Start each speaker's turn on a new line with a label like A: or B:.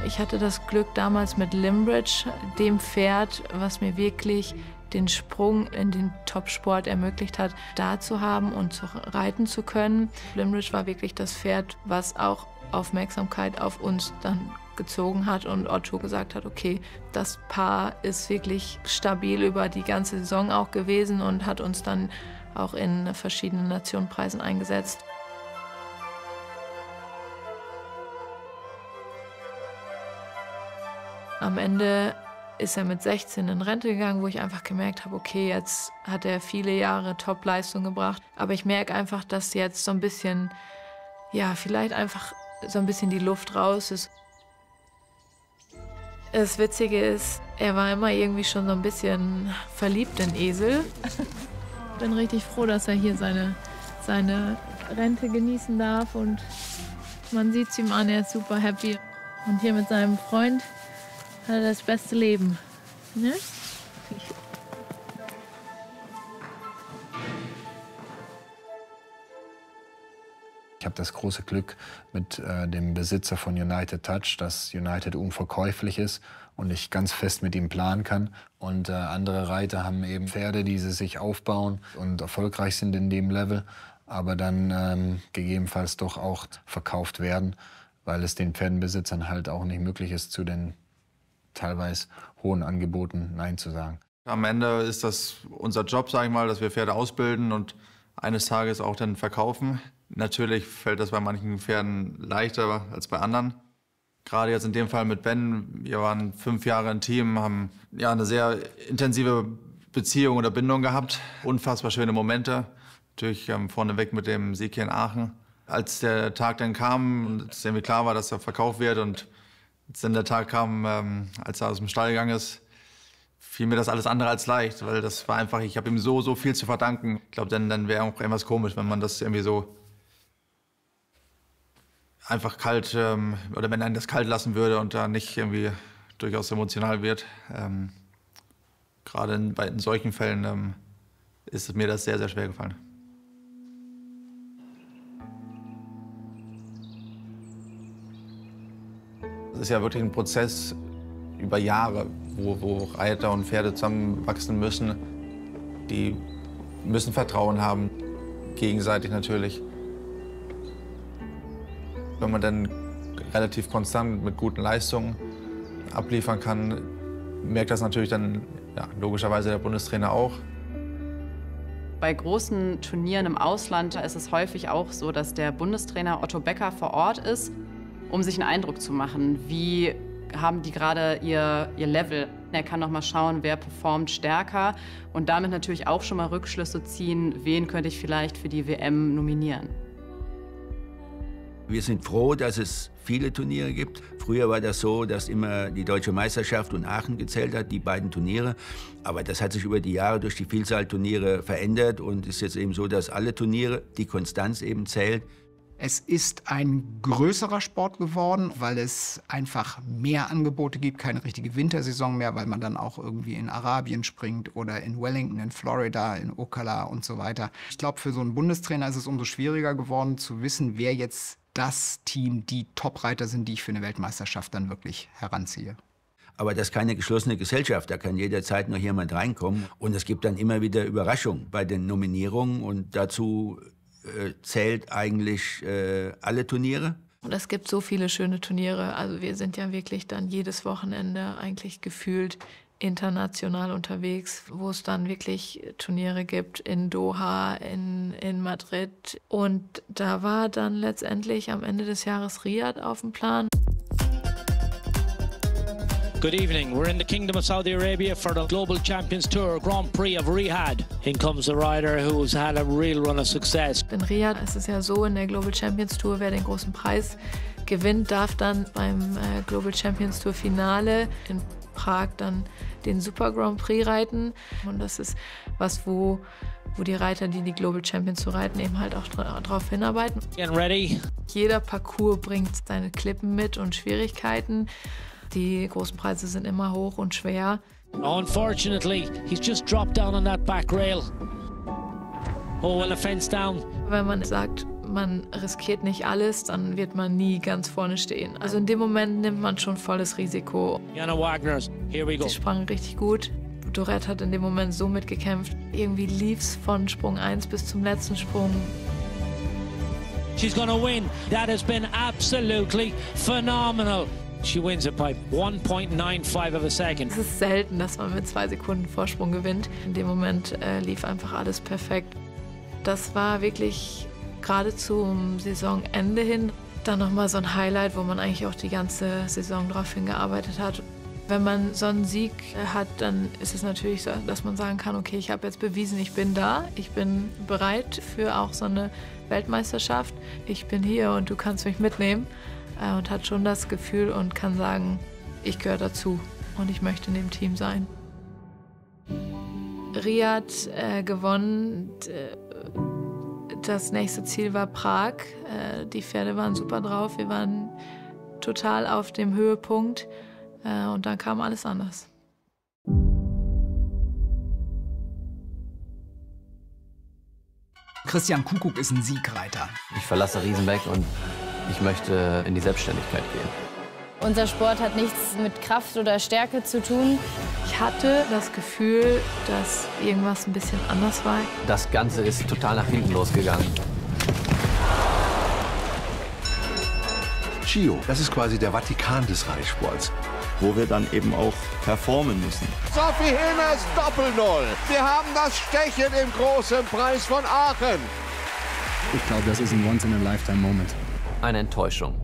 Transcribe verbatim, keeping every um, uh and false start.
A: Ich hatte das Glück damals mit Limbridge, dem Pferd, was mir wirklich den Sprung in den Topsport ermöglicht hat, da zu haben und zu reiten zu können. Limbridge war wirklich das Pferd, was auch Aufmerksamkeit auf uns dann gezogen hat und Otto gesagt hat, okay, das Paar ist wirklich stabil über die ganze Saison auch gewesen und hat uns dann auch in verschiedenen Nationenpreisen eingesetzt. Am Ende ist er mit sechzehn in Rente gegangen, wo ich einfach gemerkt habe, okay, jetzt hat er viele Jahre Top-Leistung gebracht. Aber ich merke einfach, dass jetzt so ein bisschen, ja, vielleicht einfach so ein bisschen die Luft raus ist. Das Witzige ist, er war immer irgendwie schon so ein bisschen verliebt in Esel. Ich bin richtig froh, dass er hier seine, seine Rente genießen darf und man sieht es ihm an, er ist super happy. Und hier mit seinem Freund hat er das beste Leben. Ne?
B: Ich habe das große Glück mit äh, dem Besitzer von United Touch, dass United unverkäuflich ist und ich ganz fest mit ihm planen kann. Und äh, andere Reiter haben eben Pferde, die sie sich aufbauen und erfolgreich sind in dem Level, aber dann ähm, gegebenenfalls doch auch verkauft werden, weil es den Pferdenbesitzern halt auch nicht möglich ist, zu den teilweise hohen Angeboten Nein zu sagen.
C: Am Ende ist das unser Job, sage ich mal, dass wir Pferde ausbilden und eines Tages auch dann verkaufen. Natürlich fällt das bei manchen Pferden leichter als bei anderen. Gerade jetzt in dem Fall mit Ben, wir waren fünf Jahre ein Team, haben ja eine sehr intensive Beziehung oder Bindung gehabt. Unfassbar schöne Momente, natürlich ähm, vorneweg mit dem Sieg hier in Aachen. Als der Tag dann kam und es irgendwie klar war, dass er verkauft wird und als dann der Tag kam, ähm, als er aus dem Stall gegangen ist, fiel mir das alles andere als leicht, weil das war einfach, ich habe ihm so, so viel zu verdanken. Ich glaube, dann, dann wäre auch irgendwas komisch, wenn man das irgendwie so einfach kalt, ähm, oder wenn einen das kalt lassen würde und da nicht irgendwie durchaus emotional wird. Ähm, gerade in, bei in solchen Fällen ähm, ist mir das sehr, sehr schwer gefallen. Es ist ja wirklich ein Prozess über Jahre, wo, wo Reiter und Pferde zusammenwachsen müssen. Die müssen Vertrauen haben, gegenseitig natürlich. Wenn man dann relativ konstant mit guten Leistungen abliefern kann, merkt das natürlich dann ja, logischerweise der Bundestrainer auch.
D: Bei großen Turnieren im Ausland ist es häufig auch so, dass der Bundestrainer Otto Becker vor Ort ist, um sich einen Eindruck zu machen, wie haben die gerade ihr, ihr Level. Er kann noch mal schauen, wer performt stärker und damit natürlich auch schon mal Rückschlüsse ziehen, wen könnte ich vielleicht für die W M nominieren.
E: Wir sind froh, dass es viele Turniere gibt. Früher war das so, dass immer die Deutsche Meisterschaft und Aachen gezählt hat, die beiden Turniere. Aber das hat sich über die Jahre durch die Vielzahl Turniere verändert und ist jetzt eben so, dass alle Turniere, die Konstanz eben zählt.
F: Es ist ein größerer Sport geworden, weil es einfach mehr Angebote gibt, keine richtige Wintersaison mehr, weil man dann auch irgendwie in Arabien springt oder in Wellington, in Florida, in Ocala und so weiter. Ich glaube, für so einen Bundestrainer ist es umso schwieriger geworden zu wissen, wer jetzt das Team, die Top-Reiter sind, die ich für eine Weltmeisterschaft dann wirklich heranziehe.
E: Aber das ist keine geschlossene Gesellschaft, da kann jederzeit noch jemand reinkommen. Und es gibt dann immer wieder Überraschungen bei den Nominierungen und dazu äh, zählt eigentlich äh, alle Turniere.
A: Und es gibt so viele schöne Turniere, also wir sind ja wirklich dann jedes Wochenende eigentlich gefühlt international unterwegs, wo es dann wirklich Turniere gibt in Doha, in, in Madrid. Und da war dann letztendlich am Ende des Jahres Riyadh auf dem Plan.
G: Good evening. We're in the Kingdom of Saudi Arabia for the Global Champions Tour Grand Prix of Riyadh. In comes a rider who's had a real run of success.
A: In Riyadh ist es ja so, in der Global Champions Tour, wer den großen Preis gewinnt, darf dann beim äh, Global Champions Tour Finale in Prag dann den Super Grand Prix reiten. Und das ist was, wo, wo die Reiter, die die Global Champions Tour reiten, eben halt auch dra drauf hinarbeiten.
G: Getting ready.
A: Jeder Parcours bringt seine Klippen mit und Schwierigkeiten. Die großen Preise sind immer hoch und schwer.
G: Unfortunately, he's just dropped down on that back rail. Oh, well, a fence down.
A: Wenn man sagt, man riskiert nicht alles, dann wird man nie ganz vorne stehen. Also in dem Moment nimmt man schon volles Risiko.
G: Jana Wagner, here we go.
A: Sie sprang richtig gut. Dorette hat in dem Moment so mitgekämpft. Irgendwie lief's von Sprung eins bis zum letzten Sprung.
G: She's gonna win. That has been absolutely phenomenal. She wins it by one point nine five of a second.
A: Es ist selten, dass man mit zwei Sekunden Vorsprung gewinnt. In dem Moment äh, lief einfach alles perfekt. Das war wirklich gerade zum Saisonende hin dann nochmal so ein Highlight, wo man eigentlich auch die ganze Saison darauf hingearbeitet hat. Wenn man so einen Sieg hat, dann ist es natürlich so, dass man sagen kann, okay, ich habe jetzt bewiesen, ich bin da, ich bin bereit für auch so eine Weltmeisterschaft. Ich bin hier und du kannst mich mitnehmen. Und hat schon das Gefühl und kann sagen, ich gehöre dazu und ich möchte in dem Team sein. Riyadh äh, gewonnen. Das nächste Ziel war Prag. Äh, die Pferde waren super drauf. Wir waren total auf dem Höhepunkt. Äh, und dann kam alles anders.
F: Christian Kuckuck ist ein Siegreiter.
H: Ich verlasse Riesenbeck und ich möchte in die Selbstständigkeit gehen.
I: Unser Sport hat nichts mit Kraft oder Stärke zu tun.
A: Ich hatte das Gefühl, dass irgendwas ein bisschen anders war.
H: Das Ganze ist total nach hinten losgegangen.
J: Chio, das ist quasi der Vatikan des Reitsports,
K: wo wir dann eben auch performen müssen.
L: Sophie Hemers Doppel-Null. Wir haben das Stechen im großen Preis von Aachen.
B: Ich glaube, das ist ein Once-in-a-Lifetime-Moment.
H: Eine Enttäuschung.